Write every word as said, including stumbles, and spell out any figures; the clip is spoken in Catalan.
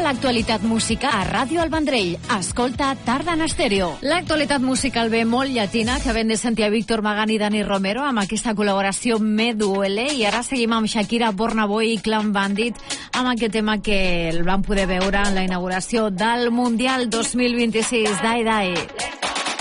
l'actualitat musical a Ràdio El Vendrell. Escolta Tarda en Estèreo. L'actualitat musical ve molt llatina, que ben de sentir a Víctor Magán i Dani Romero amb aquesta col·laboració Me Duele, i ara seguim amb Shakira, Burna Boy i Clan Bandit amb aquest tema que el van poder veure en la inauguració del Mundial dos mil vint-i-sis. Dai, dai.